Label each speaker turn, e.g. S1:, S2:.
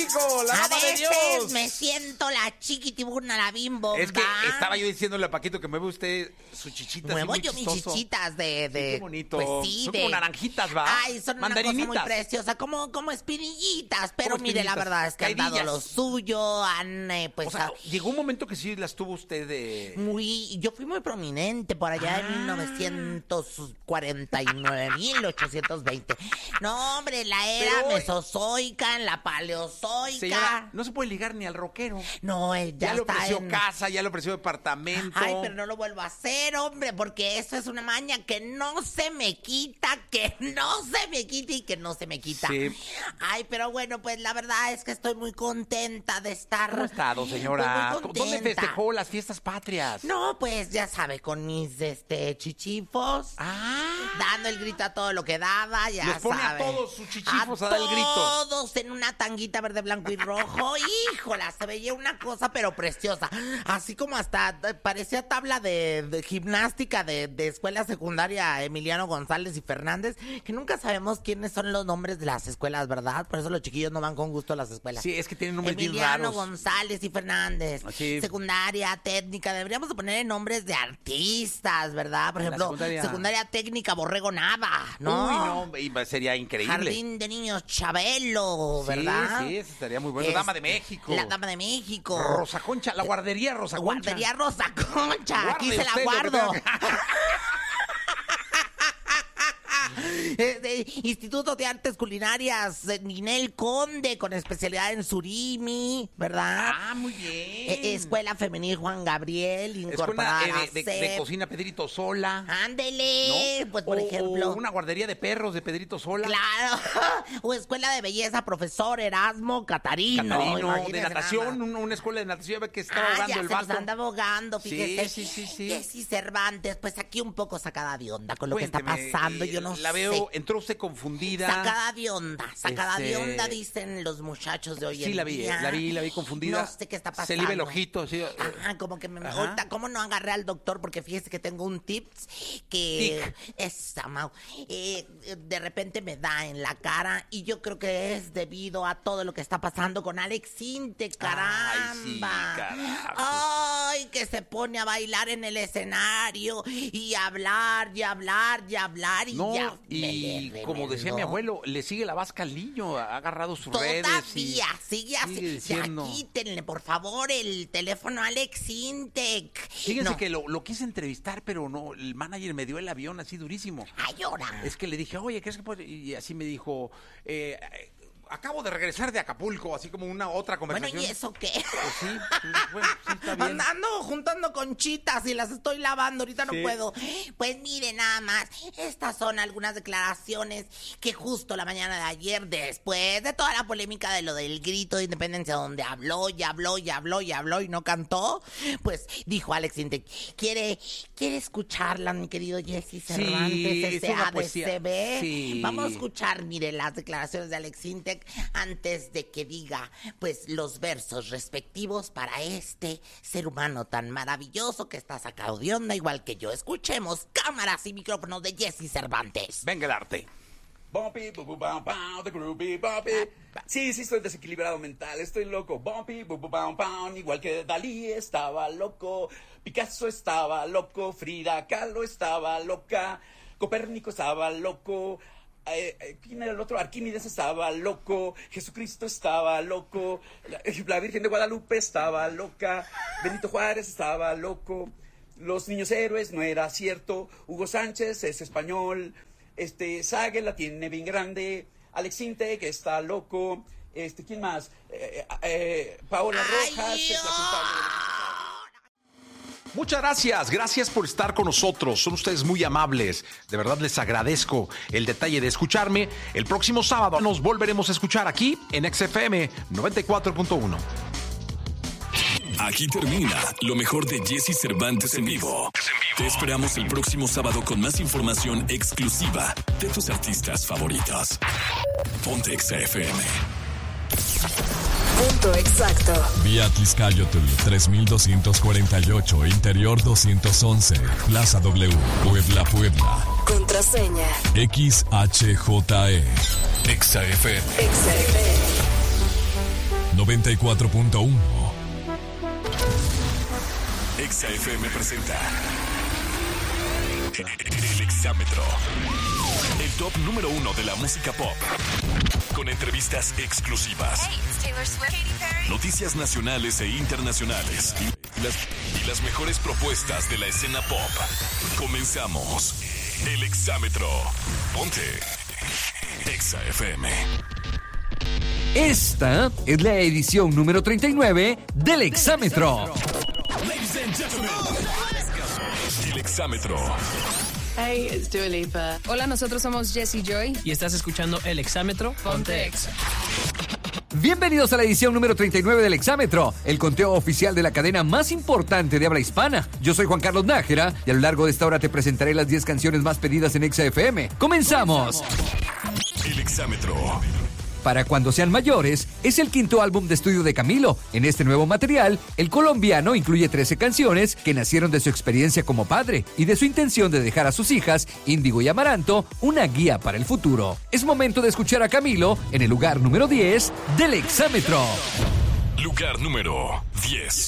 S1: México, la dama de Dios.
S2: A veces me siento la chiquitiburna, la bimbo.
S1: Es que estaba yo diciéndole a Paquito que mueve usted su chichita.
S2: Muevo yo mis chichitas de...
S1: Sí, qué bonito.
S2: Pues sí,
S1: son como naranjitas, ¿va?
S2: Ay, son una cosa muy preciosa, como espinillitas. Pero mire, la verdad es que han dado lo suyo, pues...
S1: O sea, llegó un momento que sí las tuvo usted
S2: Yo fui muy prominente por allá en 1949,820. No, hombre, la era mesozoica, en la paleozoica.
S1: Señora, no se puede ligar ni al rockero.
S2: No, él ya
S1: lo
S2: está
S1: ofreció casa, ya lo ofreció departamento.
S2: Ay, pero no lo vuelvo a hacer, hombre, porque eso es una maña que no se me quita, y que no se me quita.
S1: Sí.
S2: Ay, pero bueno, pues la verdad es que estoy muy contenta de estar...
S1: ¿Cómo ha estado, señora?
S2: Pues
S1: ¿Dónde festejó las fiestas patrias?
S2: No, pues ya sabe, con mis chichifos. Dando el grito a todo lo que daba, ya
S1: les pone
S2: sabe.
S1: A todos sus chichifos a dar el grito.
S2: Todos en una tanguita verde, blanco y rojo. Híjola, se veía una cosa pero preciosa. Así como hasta parecía tabla de gimnástica de escuela secundaria Emiliano González y Fernández, que nunca sabemos quiénes son los nombres de las escuelas, ¿verdad? Por eso los chiquillos no van con gusto a las escuelas.
S1: Sí, es que tienen nombres bien
S2: raros.
S1: Emiliano
S2: González y Fernández.
S1: Así.
S2: Secundaria técnica. Deberíamos de poner nombres de artistas, ¿verdad? Por ejemplo, secundaria técnica Borrego Nava, ¿no?
S1: Uy, no, sería increíble.
S2: Jardín de Niños Chabelo, ¿verdad?
S1: Sí, eso estaría muy bueno. Dama de México.
S2: La Dama de México.
S1: Rosa Concha, la guardería Rosa Concha.
S2: Guardería Rosa Concha. Aquí se la guardo. Instituto de Artes Culinarias Ninel Conde, con especialidad en surimi, ¿verdad?
S1: Muy bien.
S2: Escuela Femenil Juan Gabriel, incorporada
S1: de cocina Pedrito Sola.
S2: Ándele, ¿no? Pues por ejemplo.
S1: O una guardería de perros de Pedrito Sola.
S2: Claro. O Escuela de Belleza Profesor Erasmo Catarino.
S1: De natación, una escuela de natación que estaba ahogando el vaso.
S2: Se nos anda ahogando, fíjese.
S1: Sí.
S2: Jessy Cervantes, pues aquí un poco sacada de onda con lo que está pasando, yo no sé.
S1: La veo, entró usted confundida.
S2: Sacada de onda, dicen los muchachos de hoy en día.
S1: Sí, la vi confundida.
S2: No sé qué está pasando.
S1: Se le iba el ojito, sí.
S2: Como que ahorita, ¿cómo no agarré al doctor? Porque fíjese que tengo un tips que de repente me da en la cara y yo creo que es debido a todo lo que está pasando con Alex Intec, caramba.
S1: Ay, sí, carajo.
S2: Ay, que se pone a bailar en el escenario y hablar y
S1: como decía mi abuelo, le sigue la vasca al niño, ha agarrado sus redes.
S2: Todavía sigue así.
S1: Diciendo...
S2: Ya quítenle, por favor, el teléfono a Alex Intec.
S1: Fíjense que lo quise entrevistar, pero no, el manager me dio el avión así durísimo.
S2: Ay, ahora.
S1: Es que le dije, oye, ¿crees que puede? Y así me dijo, acabo de regresar de Acapulco, así como una otra conversación.
S2: Bueno, ¿y eso qué?
S1: Pues sí, está bien.
S2: Ando juntando conchitas y las estoy lavando, ahorita no puedo. Pues mire, nada más, estas son algunas declaraciones que justo la mañana de ayer, después de toda la polémica de lo del grito de independencia, donde habló y no cantó, pues dijo Alex Intec, ¿quiere escucharla, mi querido Jessy Cervantes, SADCB?
S1: Sí.
S2: Vamos a escuchar, mire, las declaraciones de Alex Intec antes de que diga, pues, los versos respectivos para este ser humano tan maravilloso que está sacado de onda igual que yo. Escuchemos cámaras y micrófonos de Jessy Cervantes.
S1: Venga el arte.
S3: Bumpy, bu, bu, bam, bam, the groovy, bumpy. Sí, estoy desequilibrado mental, estoy loco. Bumpy, bu, bu, bam, bam, igual que Dalí estaba loco, Picasso estaba loco, Frida Kahlo estaba loca, Copérnico estaba loco. ¿Quién era el otro? Arquímedes estaba loco, Jesucristo estaba loco, la Virgen de Guadalupe estaba loca, Benito Juárez estaba loco, los niños héroes no era cierto, Hugo Sánchez es español, Sague la tiene bien grande, Alex Intec está loco, ¿quién más? Paola Rojas es la culpable.
S1: Muchas gracias por estar con nosotros, son ustedes muy amables, de verdad les agradezco el detalle de escucharme. El próximo sábado nos volveremos a escuchar aquí en XFM 94.1.
S4: Aquí termina lo mejor de Jessy Cervantes en vivo. Te esperamos el próximo sábado con más información exclusiva de tus artistas favoritos. Ponte XFM.
S5: Punto exacto.
S4: Vía Tizcayotl 3248, Interior 211, Plaza W, Puebla.
S5: Contraseña
S4: XHJE. XFM.
S5: XFM.
S4: 94.1. Exa FM presenta El Exámetro. El top número 1 de la música pop. Con entrevistas exclusivas.
S6: Hey, it's Taylor Swift, Katy Perry.
S4: Noticias nacionales e internacionales. Y las mejores propuestas de la escena pop. Comenzamos. El Exámetro. Ponte Exa FM.
S7: Esta es la edición número 39 del Exámetro.
S4: Ladies and gentlemen, El Exámetro.
S8: Hey, it's Dua Lipa.
S9: Hola, nosotros somos Jessie Joy.
S10: Y estás escuchando El Exámetro. Ponte Exa.
S7: Bienvenidos a la edición número 39 del Exámetro, el conteo oficial de la cadena más importante de habla hispana. Yo soy Juan Carlos Nájera y a lo largo de esta hora te presentaré las 10 canciones más pedidas en Exa FM. ¡Comenzamos!
S4: El Exámetro.
S7: Para cuando sean mayores, es el quinto álbum de estudio de Camilo. En este nuevo material, el colombiano incluye 13 canciones que nacieron de su experiencia como padre y de su intención de dejar a sus hijas, Índigo y Amaranto, una guía para el futuro. Es momento de escuchar a Camilo en el lugar número 10 del Exámetro.
S4: Lugar número 10.